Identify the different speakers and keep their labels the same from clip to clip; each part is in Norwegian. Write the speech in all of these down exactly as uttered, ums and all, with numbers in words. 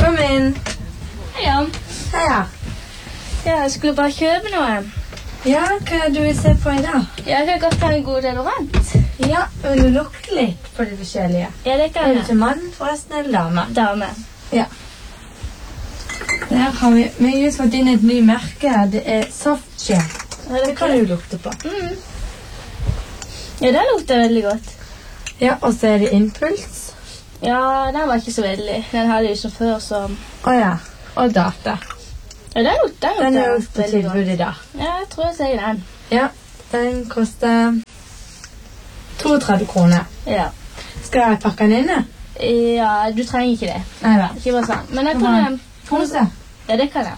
Speaker 1: Kom inn.
Speaker 2: Heia.
Speaker 1: Heia.
Speaker 2: Ja, jeg skulle bare kjøpe noe.
Speaker 1: Ja, hva er det du vil se på i dag?
Speaker 2: Ja, jeg kan godt ha en god deodorant.
Speaker 1: Ja, vil du lukte litt på det forskjellige?
Speaker 2: Ja, det kan
Speaker 1: Er
Speaker 2: jeg.
Speaker 1: det til mann forresten eller dame?
Speaker 2: Dame.
Speaker 1: Ja. Der har vi, vi har just fått inn et ny merke. Det er Softshare.
Speaker 2: Ja,
Speaker 1: Det kan du lukte på.
Speaker 2: Mm. Ja, det lukter veldig godt.
Speaker 1: Ja, og så er det Impuls.
Speaker 2: Ja, den var ikke så veldig. Den hadde jeg som før, så...
Speaker 1: Åja, og Data.
Speaker 2: Ja, den lukter, den
Speaker 1: Den er
Speaker 2: lukter
Speaker 1: jo på
Speaker 2: veldig
Speaker 1: tilbud
Speaker 2: godt.
Speaker 1: i dag.
Speaker 2: Ja, jeg tror jeg sier den.
Speaker 1: Ja, den koster trettito kroner.
Speaker 2: Ja.
Speaker 1: Skal jeg pakke den inne?
Speaker 2: Ja, du trenger ikke det.
Speaker 1: Nei da.
Speaker 2: Ikke bare sånn. Men jeg
Speaker 1: Kan
Speaker 2: kan...
Speaker 1: man pose?
Speaker 2: Ja, det kan jeg.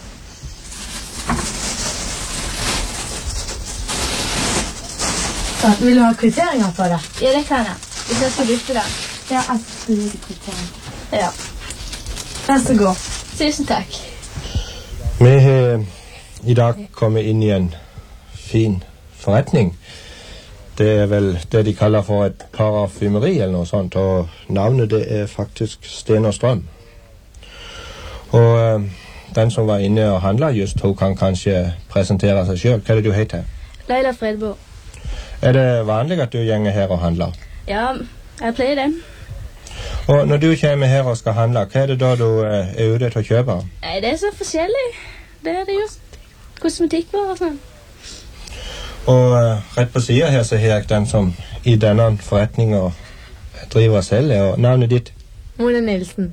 Speaker 1: Så, vil du ha kvitteringer på det?
Speaker 2: Ja, det kan jeg. Hvis jeg skal bytte den.
Speaker 1: Ja, jeg skal gi deg kvittering.
Speaker 2: Ja.
Speaker 1: Vær så god.
Speaker 2: Tusen takk.
Speaker 3: Vi har i dag kommet inn i en fin forretning. Det er vel det de kaller for et parfymeri eller noe sånt, og navnet det er faktisk Sten og Strøm. Og eh, den som var inne og handlet just, hun kan kanskje presentere seg selv. Hva er det du heter?
Speaker 2: Leila Fredbo.
Speaker 3: Er det vanlig at du gjenger her og handler?
Speaker 2: Ja, jeg pleier det.
Speaker 3: Og når du kommer her og skal handle, hva er det da du eh, er ute til å kjøpe?
Speaker 2: Nei, det er så forskjellig. Det er det just kosmetikkvarer og sånn.
Speaker 3: Og eh, rett på siden her så har jeg den som i denne forretningen driver selv, og navnet ditt.
Speaker 1: Mona Nilsen.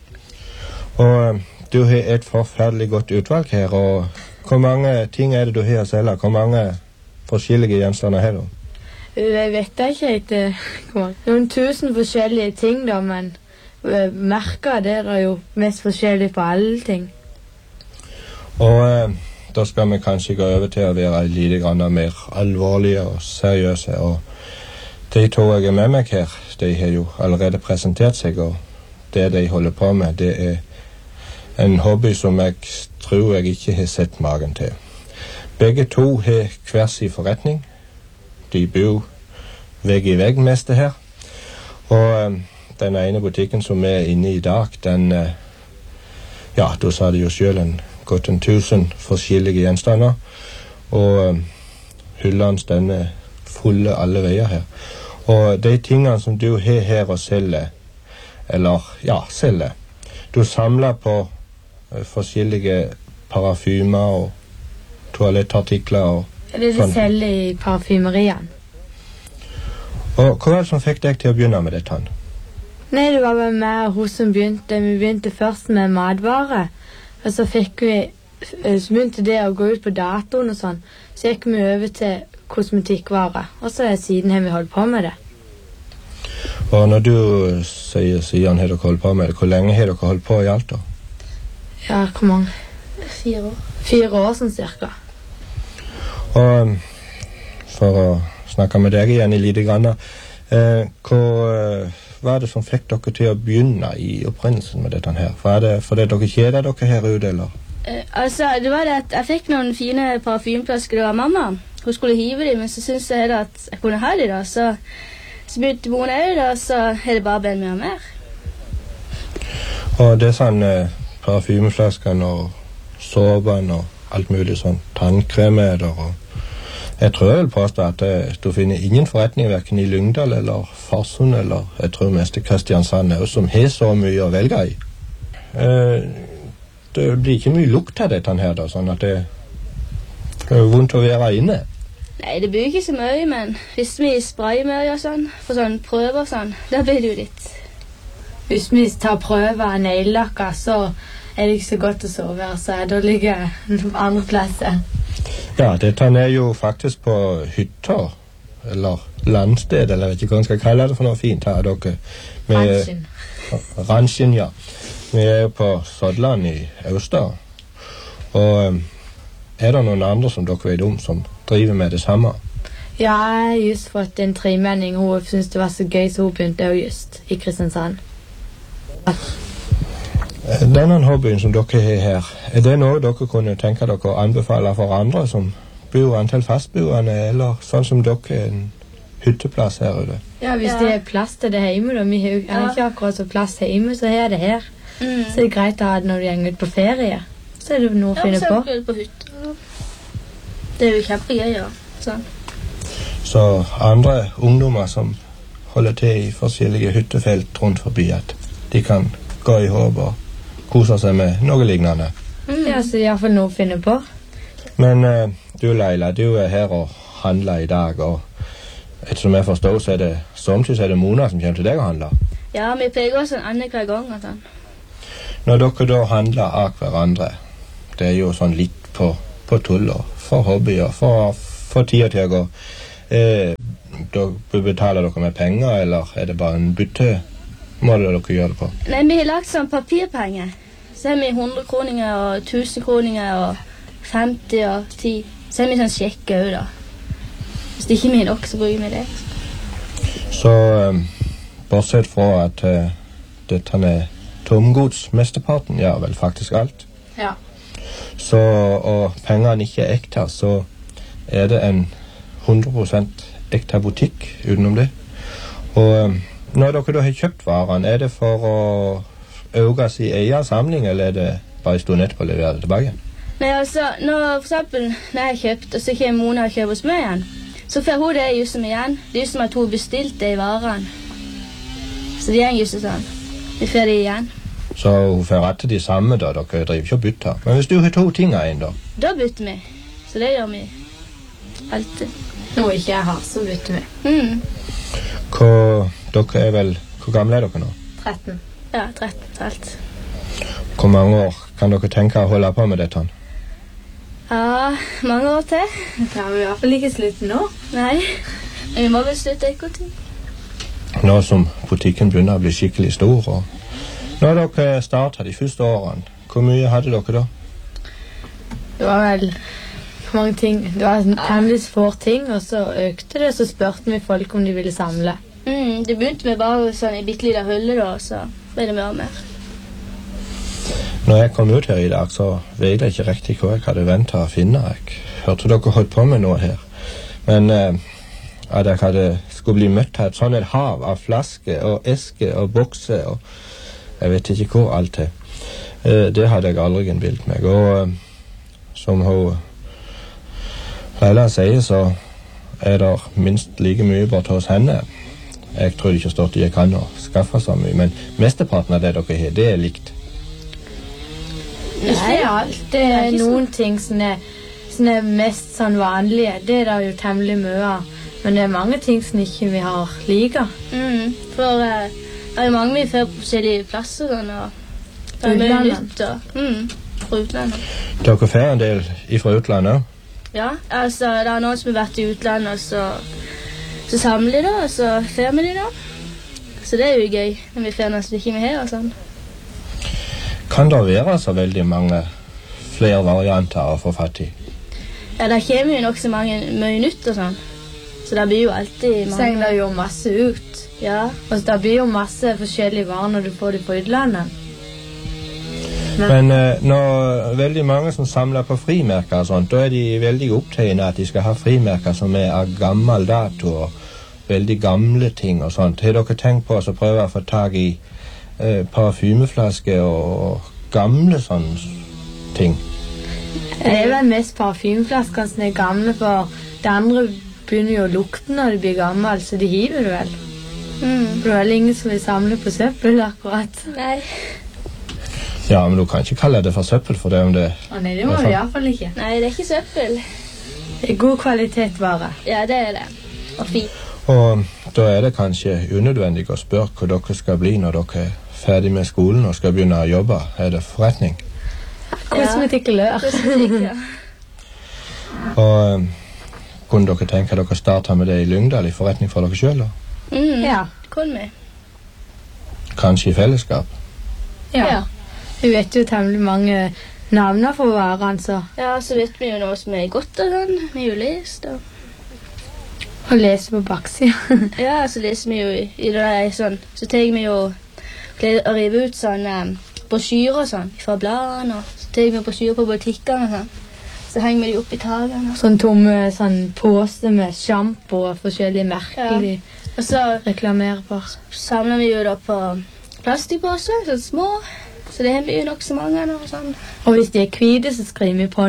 Speaker 3: Og eh, du har et forferdelig godt utvalg her, og hvor mange ting er det du har å selge? Hvor mange forskjellige gjenstander har du?
Speaker 1: Jeg vet ikke helt. eh, Noen tusen forskjellige ting da, men eh, merker det er jo mest forskjellig på alle ting.
Speaker 3: Og eh, da skal vi kanskje gå over til å være litt grann mer alvorlige og seriøse. Og de to jeg er med meg her, de har jo allerede presentert seg, og det de holder på med, det er en hobby som jeg tror jeg ikke har sett magen til. Begge to har hver sin forretning. De bor vegg i vegg mest det her. Og eh, den ene butikken som er inne i dag, den, eh, ja, da sa de jo selv en gått en tusen forskjellige gjenstander, og uh, hyllene den er fulle alle veier her. Og de tingene som du har her og selger, eller ja, selger, du samler på uh, forskjellige parfymer og toalettartikler og
Speaker 1: Det er det
Speaker 3: sånn.
Speaker 1: selger i parfymerien.
Speaker 3: Og hva var det som fikk deg til å begynne med dette?
Speaker 1: Nei, det var bare meg og hun som begynte. Vi begynte først med matvarer. Og så fikk vi, så begynte det å gå ut på datoen og sånn, så gikk vi over til kosmetikkvarer. Og så siden har vi holdt på med det.
Speaker 3: Og når du sier siden har dere holdt på med det, hvor lenge har dere holdt på i alt da?
Speaker 1: Ja, hvor mange?
Speaker 2: Fire år.
Speaker 1: Fire år sånn cirka.
Speaker 3: Og for å snakke med deg igjen i lite grann, eh, hvor eh, hva er det som fikk dere til å begynne i opprinnelsen med dette her? Var det fordi dere kjeder dere her ute, eller?
Speaker 2: Eh, altså, det var det at jeg fikk noen fine parfymflasker av mamma. Hun skulle hive dem, men så syntes jeg at jeg kunne ha dem da. Så, så begynte Mona ut da, så er det bare ben mer og mer.
Speaker 3: Og det er sånn eh, parfymflaskene og såpen og alt mulig sånn tannkremer og jeg tror jeg vil påstå at eh, du finner ingen forretning hverken i Lyngdal eller Farsund eller jeg tror mest i Kristiansand også, som har så mye å velge i. Eh, det blir ikke mye lukt av dette her da, sånn at det, det er vondt å være inne.
Speaker 2: Nei, det blir ikke så mye, men hvis vi sprayer mye og sånn, for sånn prøver og sånn, da blir det jo litt.
Speaker 1: Hvis vi tar prøver av neglelakker, så er det ikke så godt å sove her, så da ligger jeg på andre plasser.
Speaker 3: Ja, dette er jo faktisk på hytta, eller landsted, eller jeg vet ikke hva man skal kalle det for noe fint her, dere.
Speaker 1: Ransjen.
Speaker 3: Ransjen, ja. Vi er jo på Sådland i Austad, og er det noen andre som dere vet om som driver med det samme?
Speaker 1: Ja, jeg har just fått en tremenning, hun syntes det var så gøy, så hun begynte jo just i Kristiansand.
Speaker 3: Denne hobbyen som dere har her, er det noe dere kunne tenke dere å anbefale for andre som bor antall fastboende, eller sånn som dere en hytteplass her ute?
Speaker 1: Ja, hvis
Speaker 2: Ja.
Speaker 1: det er plass til det hjemme, da. Vi har jo
Speaker 2: Ja.
Speaker 1: ikke akkurat så plass hjemme, så her er det her.
Speaker 2: Mm.
Speaker 1: Så det er greit å ha det når du går ut på ferie. Så er det noe å
Speaker 2: Ja,
Speaker 1: finne
Speaker 2: for
Speaker 1: på.
Speaker 2: eksempel på hytta. Det er jo kjempegøy, ja. Sånn.
Speaker 3: Så andre ungdommer som holder til i forskjellige hyttefelt rundt forbi, at de kan gå i håp og kose seg med noe lignende.
Speaker 2: Mm.
Speaker 1: Ja, så det er i hvert fall noe å finne på.
Speaker 3: Men eh, du, Leila, du er her og handler i dag, og ettersom jeg forstår, så er det samtidig er det Mona som kommer til deg og handler.
Speaker 2: Ja, vi pleier også en annen hver gang. Og sånn.
Speaker 3: Når dere da handler av hverandre, det er jo sånn litt på, på tull og for hobby og for, for tida til å gå, eh, da betaler dere med penger, eller er det bare en byttemåte dere gjør det på?
Speaker 2: Nei, vi har lagt sånn papirpenger. Så har vi hundre-kroninger og tusen-kroninger og femti og ti. Så har vi sånn sjekke også, da. Hvis det ikke er nok, så bruker vi det.
Speaker 3: Så eh, bortsett fra at eh, dette er tomgods mesteparten, ja vel faktisk alt,
Speaker 1: Ja.
Speaker 3: så, og pengene ikke er ekte, så er det en hundre prosent ekte butikk utenom det. Og eh, når dere da har kjøpt varene, er det for å øke sin egen samling, eller er det bare en stund etterpå å levere det tilbake?
Speaker 2: Nei, altså, når, for eksempel, når jeg har kjøpt, og så kommer Mona og kjøper hos meg igjen, så får hun det just som igjen. Det er just som at hun bestilte de varene. Så det er just sånn. Vi får det igjen.
Speaker 3: Så hun får rett til de samme da, dere driver ikke og bytter. Men hvis du har to ting av en da,
Speaker 2: Da bytter vi. Så det gjør vi alltid.
Speaker 1: Noe ikke jeg har, så bytter vi.
Speaker 2: Mm.
Speaker 3: hvor dere er vel, hvor gamle er dere nå?
Speaker 1: tretten.
Speaker 2: Ja, tretten til alt.
Speaker 3: Hvor mange år kan dere tenke å holde på med dette?
Speaker 2: Ja, mange år til.
Speaker 1: Ja, vi er i hvert fall ikke slutt nå.
Speaker 2: Nei, men vi må vel slutte ekkert tid.
Speaker 3: Nå som butikken begynner å bli skikkelig stor, og når dere startet de første årene, hvor mye hadde dere da?
Speaker 1: Det var vel mange ting. Det var temmelig få ting, og så økte det, så spørte vi folk om de ville samle.
Speaker 2: Mm, det begynte med bare sånn i bitte lille hulle da, så ble det mer og mer.
Speaker 3: Når jeg kom ut her i dag, så vet jeg ikke riktig hva jeg hadde ventet å finne. Jeg hørte dere holdt på med noe her. Men eh, at jeg hadde skulle bli møtt av et sånn et hav av flasker og esker og bokser og jeg vet ikke hvor alt er. Eh, det hadde jeg aldri innbilt meg. Og eh, som hun Leila sier, så er det minst like mye bort hos henne. Jeg tror ikke stort jeg kan å skaffe så mye, men mesteparten av det dere har, det er likt.
Speaker 1: Ikke alt. Det er noen ting som er, som er mest sånn vanlige. Det er det jo temmelig mye av. Men det er mange ting som ikke vi har like.
Speaker 2: Mm, for eh, det er jo mange vi får på forskjellige plasser sånn, og det er mye
Speaker 1: Utlandet.
Speaker 2: nytt. Og, mm, fra utlandet.
Speaker 3: Dere får en del ifra utlandet.
Speaker 2: Ja, altså det er noen som har vært i utlandet, og så, så samler de da, og så får vi de da. Så det er jo gøy når vi får noe som ikke vi har og sånn.
Speaker 3: Kan det være så veldig mange flere varianter å få fatt i?
Speaker 2: Ja, der kommer jo nok så mange mye nytt og sånn. Så det blir jo alltid
Speaker 1: Så
Speaker 2: mange.
Speaker 1: henger det jo masse ut.
Speaker 2: Ja,
Speaker 1: Og det blir jo masse forskjellige varer når du får det fra utlandet.
Speaker 3: Men eh, når veldig mange som samler på frimerker og sånt, da er de veldig opptatt av at de skal ha frimerker som er av gammel dato og veldig gamle ting og sånt. Har dere tenkt på å prøve å få tag i eh, parfymeflasker og gamle sånne ting?
Speaker 1: Det er vel mest parfymflasker som er gamle, for det andre begynner jo å lukte når det blir gammelt, så de hiver det vel.
Speaker 2: mm.
Speaker 1: For det er vel ingen som vil samle på søppel akkurat.
Speaker 2: Nei.
Speaker 3: Ja, men du kan ikke kalle det for søppel for det om det
Speaker 1: Å nei, det må vi i hvert fall ikke.
Speaker 2: Nei, det er ikke søppel.
Speaker 1: Det er god kvalitet vare.
Speaker 2: Ja, det er det. Og fint.
Speaker 3: Og da er det kanskje unødvendig å spørre hva dere skal bli når dere er ferdig med skolen og skal begynne å jobbe. Er det forretning?
Speaker 1: Kosmetikk og lør.
Speaker 2: Kosmetikk, ja.
Speaker 3: Og um, kunne dere tenke dere starte med det i Lyngdal i forretning for dere selv da?
Speaker 2: Mm.
Speaker 1: Ja.
Speaker 2: Kun vi.
Speaker 3: Kanskje i fellesskap?
Speaker 1: Ja.
Speaker 2: Ja.
Speaker 1: Vi vet jo temmelig mange navner for varene, så
Speaker 2: Ja, så vet vi jo noe som er godt og sånn. Vi har jo lest og...
Speaker 1: å lese på baksida.
Speaker 2: Ja, så leser vi jo i, i det der sånn. Så tar vi jo å rive ut sånn um, brosjyrer og sånn fra bladene, og så tar vi brosjyrer på butikkene og sånn. Så henger vi de opp i takene.
Speaker 1: Sånn tomme sånn pose med shampoo og forskjellige merker de
Speaker 2: Og så
Speaker 1: reklamerer på.
Speaker 2: samler vi jo da på plastikkposer, sånn små. Så det har vi jo nok så mange av og sånn.
Speaker 1: Og hvis de er hvite, så skriver vi på